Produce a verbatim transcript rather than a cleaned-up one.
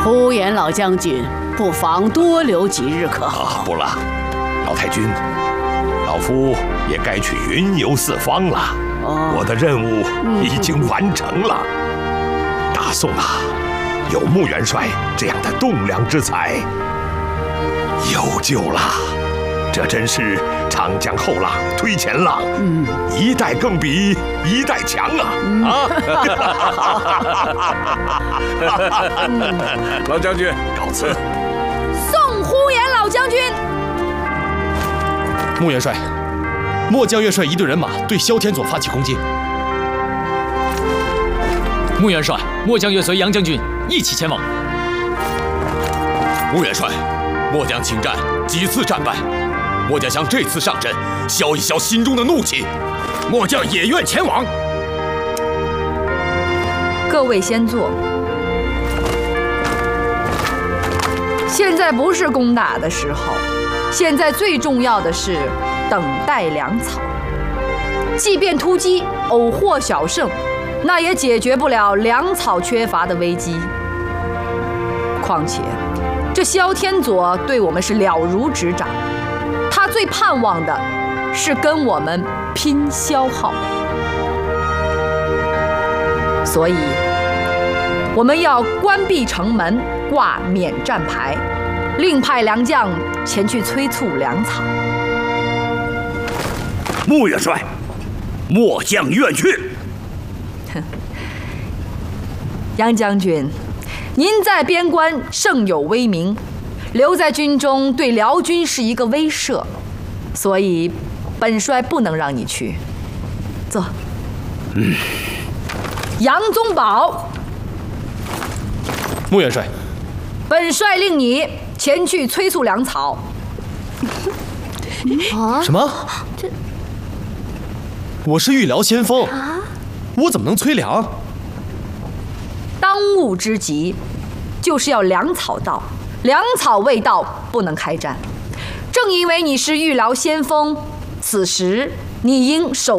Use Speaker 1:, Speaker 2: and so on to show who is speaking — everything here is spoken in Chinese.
Speaker 1: 呼延老将军，不妨多留几日可好？
Speaker 2: 啊，不了，老太君，老夫也该去云游四方了。哦、我的任务已经完成了。嗯、大宋啊，有穆元帅这样的栋梁之才，有救了。这真是长江后浪推前浪，嗯，一代更比一代强啊！嗯、啊！
Speaker 3: 老将军，
Speaker 2: 告辞。
Speaker 4: 送呼延老将军。
Speaker 5: 穆元帅，末将愿率一队人马对萧天佐发起攻击。
Speaker 6: 穆元帅，末将愿随杨将军一起前往。
Speaker 3: 穆元帅，末将请战几次战败。末将想这次上阵，消一消心中的怒气。末将也愿前往。
Speaker 4: 各位先坐。现在不是攻打的时候，现在最重要的是等待粮草。即便突击偶获小胜，那也解决不了粮草缺乏的危机。况且，这萧天佐对我们是了如指掌。他最盼望的是跟我们拼消耗，所以我们要关闭城门，挂免战牌，另派良将前去催促粮草。
Speaker 7: 穆元帅，末将愿去。
Speaker 4: 杨将军，您在边关盛有威名，留在军中对辽军是一个威慑，所以本帅不能让你去。坐。嗯。杨宗保，
Speaker 5: 穆元帅，
Speaker 4: 本帅令你前去催促粮草。
Speaker 5: 啊？什么？这我是御辽先锋啊！我怎么能催粮？
Speaker 4: 当务之急就是要粮草到。粮草未到，不能开战。正因为你是御辽先锋，此时你应守